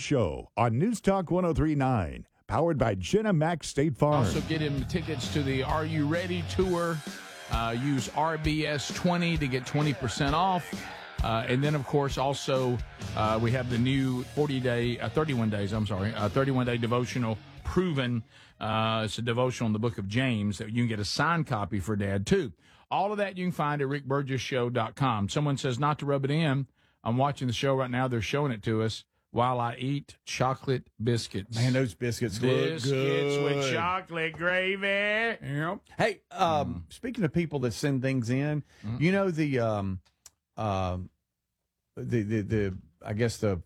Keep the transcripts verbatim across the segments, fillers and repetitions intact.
Show on News Talk one oh three point nine, powered by Jenna Max State Farm. Also get him tickets to the Are You Ready tour. Uh, use R B S twenty to get twenty percent off. Uh, and then, of course, also uh, we have the new forty-day, uh, thirty-one days, I'm sorry, uh, thirty-one-day devotional, Proven. Uh, it's a devotional in the book of James that you can get a signed copy for Dad, too. All of that you can find at rick burgess show dot com. Someone says, not to rub it in, I'm watching the show right now. They're showing it to us while I eat chocolate biscuits. Man, those biscuits look Biscuits good. with chocolate gravy. Yep. Hey, um, mm. speaking of people that send things in, mm. you know the, um, um, the, the, the, I guess the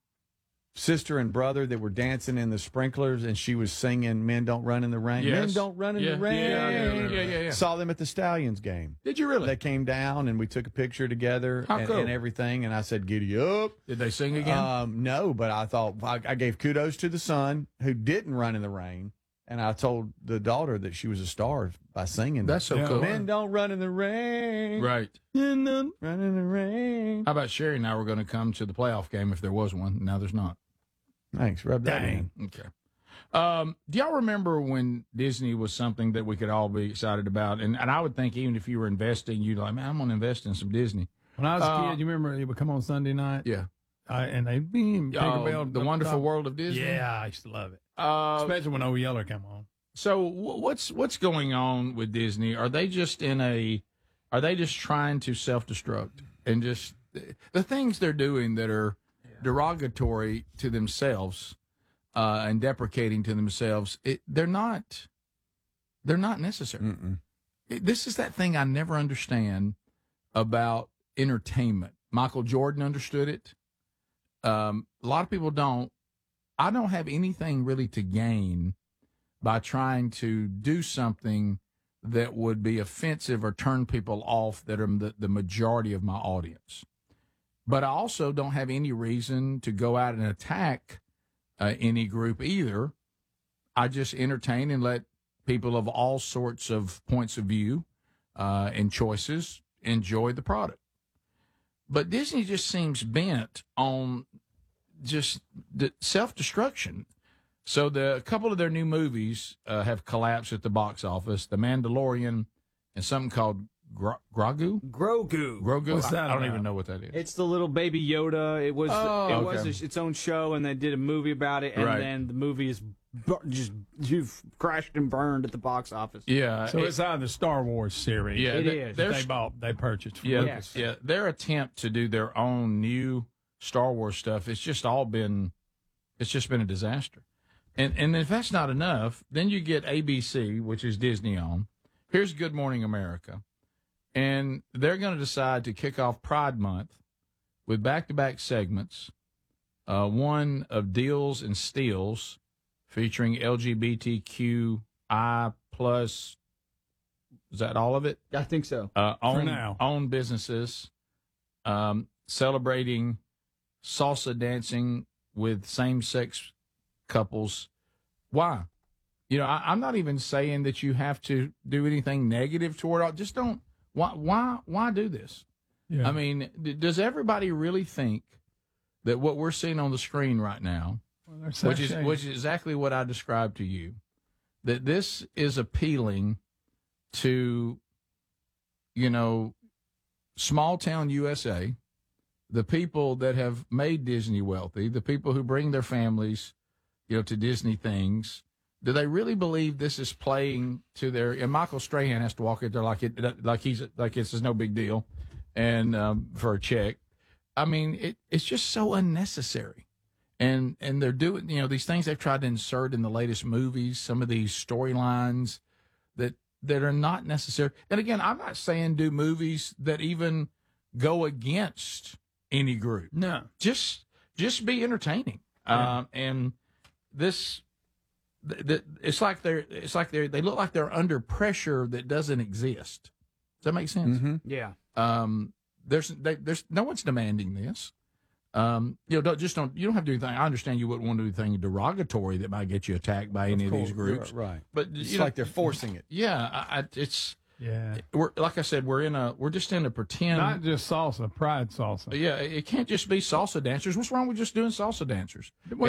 sister and brother that were dancing in the sprinklers, and she was singing "Men Don't Run in the Rain." Yes. Men don't run in yeah. the rain. Yeah yeah yeah, yeah, yeah, yeah. Saw them at the Stallions game. Did you really? They came down, and we took a picture together How and, cool. and everything. And I said, "Giddy up!" Did they sing again? Um, no, but I thought I, I gave kudos to the son who didn't run in the rain. And I told the daughter that she was a star by singing. That's so yeah. cool. Men don't run in the rain. Right. Men don't run in the rain. How about Sherry and I were going to come to the playoff game if there was one. Now there's not. Thanks. Rub that Dang. in. Okay. Um, do y'all remember when Disney was something that we could all be excited about? And, and I would think even if you were investing, you'd like, man, I'm going to invest in some Disney. When I was a uh, kid, you remember it would come on Sunday night? Yeah. Uh, and they'd be in Uh, the Wonderful top. World of Disney? Yeah, I used to love it. Uh, Especially when Old Yeller came on. So what's what's going on with Disney? Are they just in a? Are they just trying to self-destruct and just the things they're doing that are derogatory to themselves uh, and deprecating to themselves? It, they're not. They're not necessary. It, this is that thing I never understand about entertainment. Michael Jordan understood it. Um, a lot of people don't. I don't have anything really to gain by trying to do something that would be offensive or turn people off that are the, the majority of my audience. But I also don't have any reason to go out and attack uh, any group either. I just entertain and let people of all sorts of points of view uh, and choices enjoy the product. But Disney just seems bent on just the self-destruction. So the a couple of their new movies uh, have collapsed at the box office. The Mandalorian and something called Gro- Grogu. Grogu. Grogu. What's that I, I don't about? even know what that is. It's the little baby Yoda. It was Oh, it okay. was its own show, and they did a movie about it, and Right. then the movie is bu- just you've crashed and burned at the box office. Yeah. So it- it's out of the Star Wars series. yeah, it they- is. their- They bought, they purchased. from yeah, Lucas. yeah. Their attempt to do their own new Star Wars stuff, it's just all been, it's just been a disaster. And and if that's not enough, then you get A B C, which is Disney on. Here's Good Morning America. And they're going to decide to kick off Pride Month with back-to-back segments, uh, one of Deals and Steals featuring L G B T Q I plus, is that all of it? I think so. Uh, own, now. own businesses, um, celebrating salsa dancing with same-sex couples. Why? You know, I, I'm not even saying that you have to do anything negative toward all. Just don't. Why? Why? Why do this? Yeah. I mean, d- does everybody really think that what we're seeing on the screen right now, Well, they're which is sashaying. which is exactly what I described to you, that this is appealing to, you know, small town U S A, the people that have made Disney wealthy, the people who bring their families, you know, to Disney things. Do they really believe this is playing to their? And Michael Strahan has to walk in there like it, like he's like it's no big deal, and um, for a check. I mean, it, it's just so unnecessary, and and they're doing you know these things they've tried to insert in the latest movies. Some of these storylines that that are not necessary. And again, I'm not saying do movies that even go against any group. No. Just just be entertaining. Yeah. Um, and this. th- th- it's like they're it's like they they look like they're under pressure that doesn't exist. Does that make sense? Yeah. Um, there's they, there's no one's demanding this. Um, you know, don't, just don't you don't have to do anything. I understand you wouldn't want to do anything derogatory that might get you attacked by any of, course, these groups, right? But It's you know, like they're forcing it. yeah, I, I, it's Yeah. we're like I said, we're in a we're just in a pretend. Not just salsa, pride salsa. yeah, it can't just be salsa dancers. What's wrong with just doing salsa dancers?